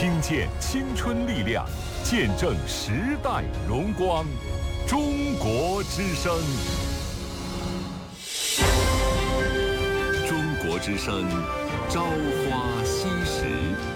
听见青春力量，见证时代荣光。中国之声，中国之声，朝花夕拾。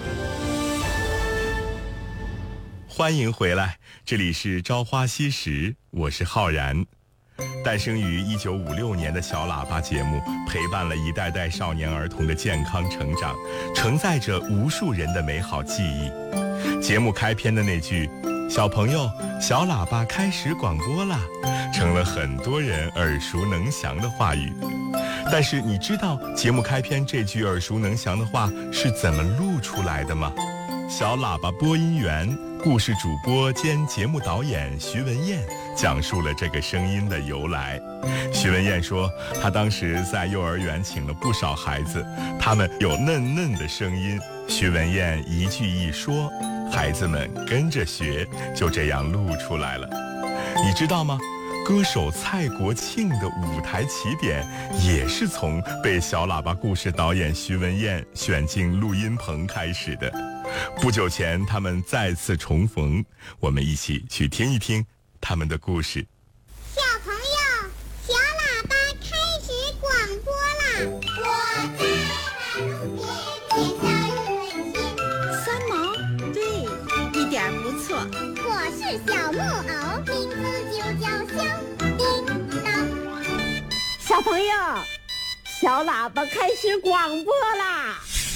欢迎回来，这里是朝花夕拾，我是浩然。诞生于1956年的小喇叭节目，陪伴了一代代少年儿童的健康成长，承载着无数人的美好记忆。节目开篇的那句“小朋友，小喇叭开始广播啦”，成了很多人耳熟能详的话语。但是你知道节目开篇这句耳熟能详的话是怎么录出来的吗？小喇叭播音员、故事主播兼节目导演徐文燕讲述了这个声音的由来。徐文燕说，她当时在幼儿园请了不少孩子，他们有嫩嫩的声音，徐文燕一句一说，孩子们跟着学，就这样录出来了。你知道吗？歌手蔡国庆的舞台起点也是从被小喇叭故事导演徐文燕选进录音棚开始的。不久前他们再次重逢，我们一起去听一听他们的故事。 小朋友，小喇叭开始广播啦！我在马路边捡小雨文心。 三毛，对，一点不错。 我是小木偶，名字就叫小叮当。 小朋友，小喇叭开始广播啦！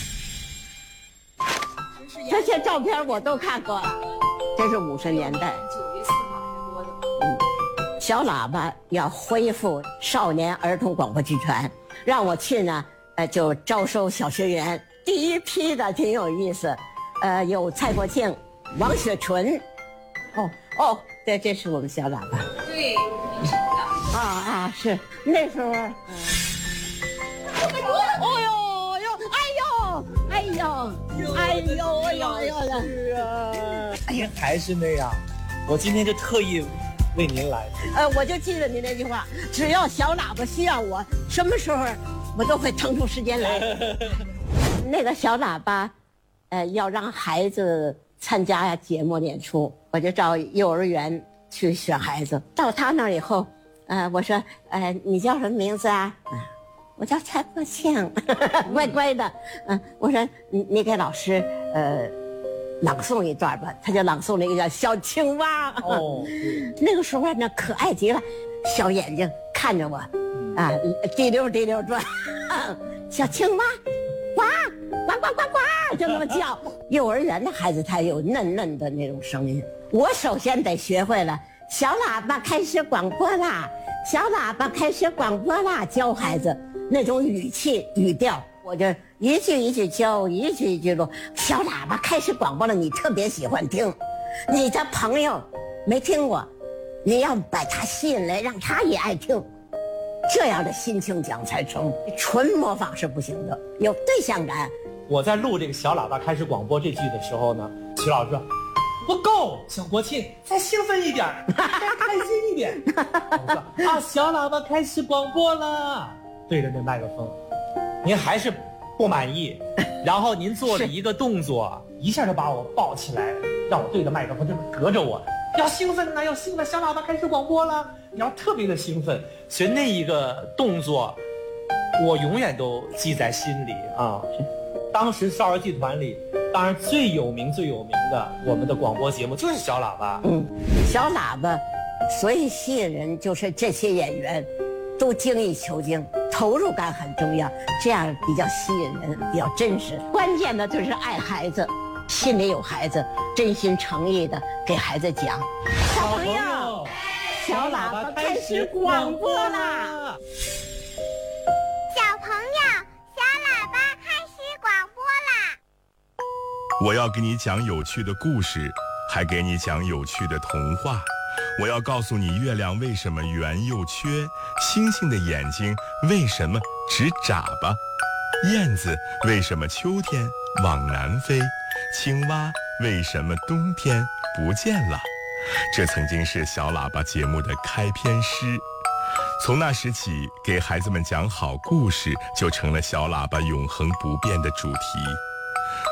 这些照片我都看过了，这是50年代。 9月4号开播的。 小喇叭要恢复少年儿童广播剧团，让我去呢，就招收小学员。第一批的挺有意思，有蔡国庆、王雪纯。对，这是我们小喇叭。 对，你听的。 是那时候。 哎呀，还是那样。我今天就特意为您来。 我就记得你那句话，只要小喇叭需要我，什么时候我都会腾出时间来。那个小喇叭，要让孩子参加节目演出，我就到幼儿园去选孩子。到他那儿以后，我说，你叫什么名字啊？我叫蔡国庆，乖乖的。我说你给老师朗诵一段吧。他就朗诵了一个叫《小青蛙》。那个时候呢可爱极了，小眼睛看着我，滴溜滴溜转。小青蛙，呱呱呱呱呱，就那么叫。幼儿园的孩子他有嫩嫩的那种声音。我首先得学会了小喇叭开始广播啦，小喇叭开始广播啦，教孩子那种语气语调，我就一句一句教，一句一句录。小喇叭开始广播了，你特别喜欢听，你的朋友没听过，你要把他吸引来，让他也爱听，这样的心情讲才成。纯模仿是不行的，有对象感。 我在录这个小喇叭开始广播这句的时候呢，徐老师说不够，小国庆再兴奋一点，再开心一点。我说小喇叭开始广播了，对着那麦克风，您还是不满意，然后您做了一个动作，一下就把我抱起来，让我对着麦克风，这么隔着我，要兴奋呐，要兴奋，小喇叭开始广播了，你要特别的兴奋。所以那一个动作，我永远都记在心里啊。当时少儿剧团里，当然最有名的我们的广播节目就是小喇叭。 小喇叭，所以吸引人就是这些演员都精益求精，投入感很重要，这样比较吸引人，比较真实。关键的就是爱孩子，心里有孩子，真心诚意的给孩子讲。小朋友，小喇叭开始广播啦！ 小朋友，小喇叭开始广播啦！ 我要给你讲有趣的故事，还给你讲有趣的童话。我要告诉你，月亮为什么圆又缺，星星的眼睛为什么只眨巴，燕子为什么秋天往南飞，青蛙为什么冬天不见了。这曾经是小喇叭节目的开篇诗。从那时起，给孩子们讲好故事就成了小喇叭永恒不变的主题。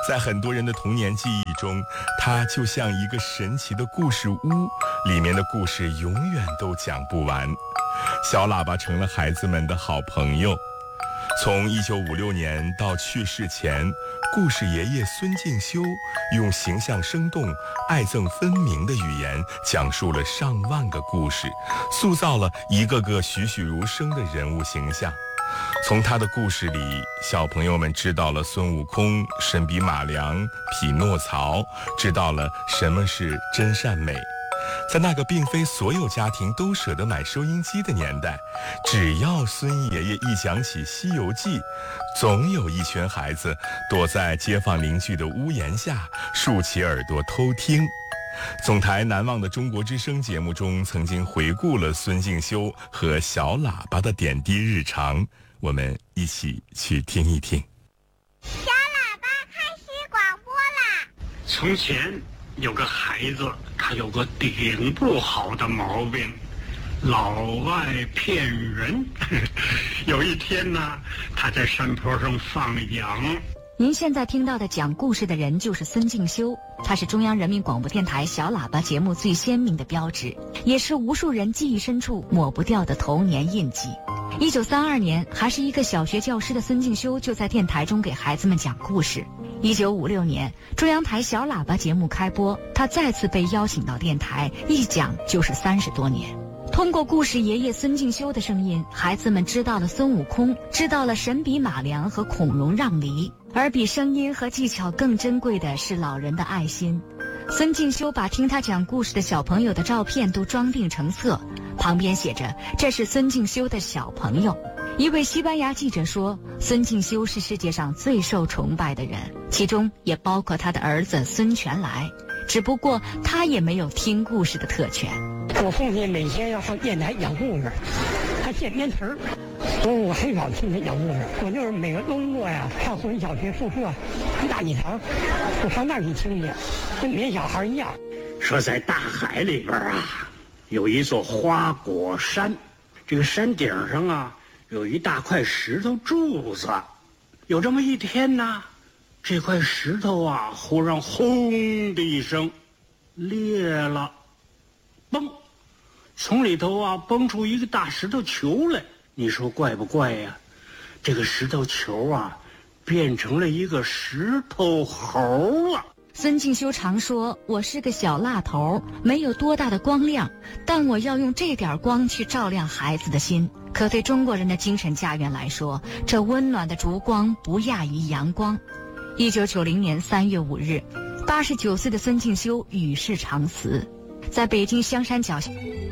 在很多人的童年记忆中，它就像一个神奇的故事屋，里面的故事永远都讲不完。小喇叭成了孩子们的好朋友。从1956年到去世前，故事爷爷孙敬修用形象生动、爱憎分明的语言讲述了上万个故事，塑造了一个个栩栩如生的人物形象。从他的故事里，小朋友们知道了孙悟空、神笔马良、匹诺曹，知道了什么是真善美。在那个并非所有家庭都舍得买收音机的年代，只要孙爷爷一讲起《西游记》，总有一群孩子躲在街坊邻居的屋檐下，竖起耳朵偷听。总台难忘的中国之声节目中曾经回顾了孙敬修和小喇叭的点滴日常，我们一起去听一听。 小喇叭开始广播啦！ 从前有个孩子，他有个顶不好的毛病，老爱骗人。有一天呢，他在山坡上放羊。 您现在听到的讲故事的人就是孙敬修，他是中央人民广播电台小喇叭节目最鲜明的标志，也是无数人记忆深处抹不掉的童年印记。1932年，还是一个小学教师的孙敬修就在电台中给孩子们讲故事。1956年，中央台小喇叭节目开播，他再次被邀请到电台，一讲就是30多年。通过故事爷爷孙敬修的声音，孩子们知道了孙悟空，知道了神笔马良和孔融让梨。而比声音和技巧更珍贵的是老人的爱心。孙敬修把听他讲故事的小朋友的照片都装订成册，旁边写着这是孙敬修的小朋友。一位西班牙记者说，孙敬修是世界上最受崇拜的人，其中也包括他的儿子孙全来，只不过他也没有听故事的特权。 我父亲每天要上电台讲故事，他写编词儿，所以我很少听他讲故事。我就是每个周末呀，上树林小学宿舍大礼堂，我上那儿去听去，跟别小孩一样。 说在大海里边啊，有一座花果山，这个山顶上啊有一大块石头柱子。有这么一天呢，这块石头啊忽然轰的一声裂了，嘣，从里头啊蹦出一个大石头球来。你说怪不怪呀？这个石头球啊变成了一个石头猴了。 孙敬修常说，我是个小蜡头，没有多大的光亮，但我要用这点光去照亮孩子的心。可对中国人的精神家园来说，这温暖的烛光不亚于阳光。1990年3月5日，89岁的孙敬修与世长辞，在北京香山脚下。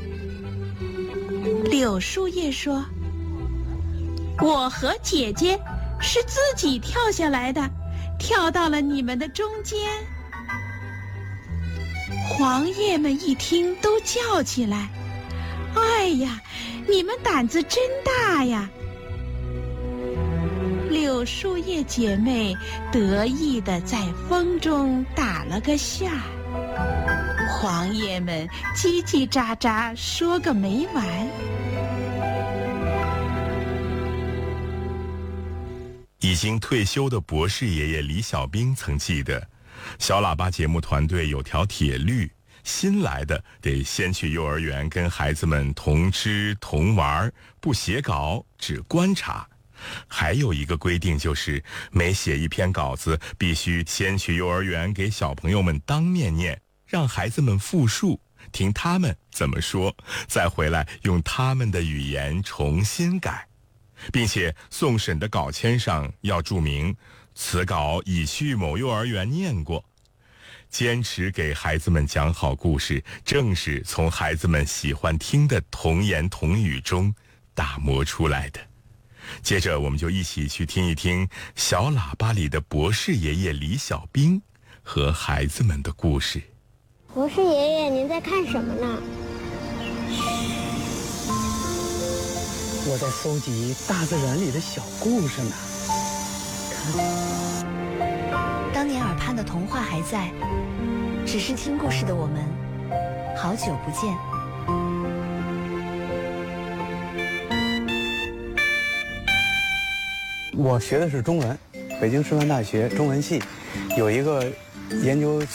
柳树叶说，我和姐姐是自己跳下来的，跳到了你们的中间。黄叶们一听都叫起来，哎呀，你们胆子真大呀！柳树叶姐妹得意地在风中打了个旋儿，黄叶们叽叽喳喳说个没完。 已经退休的博士爷爷李小兵曾记得，小喇叭节目团队有条铁律，新来的得先去幼儿园跟孩子们同吃同玩，不写稿，只观察。还有一个规定，就是每写一篇稿子，必须先去幼儿园给小朋友们当面念，让孩子们复述，听他们怎么说，再回来用他们的语言重新改，并且送审的稿签上要注明此稿已去某幼儿园念过。坚持给孩子们讲好故事，正是从孩子们喜欢听的童言童语中打磨出来的。接着我们就一起去听一听小喇叭里的博士爷爷李小兵和孩子们的故事。 博士爷爷，您在看什么呢？ 我在搜集大自然里的小故事呢。 当年耳畔的童话还在，只是听故事的我们好久不见。 我学的是中文，北京师范大学中文系。 有一个研究